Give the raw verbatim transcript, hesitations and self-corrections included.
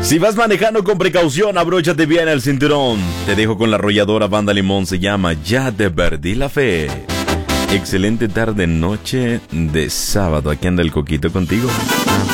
Si vas manejando con precaución, abróchate bien el cinturón. Te dejo con la arrolladora Banda Limón, se llama Ya te perdí la fe. Excelente tarde, noche de sábado. Aquí anda el Coquito contigo.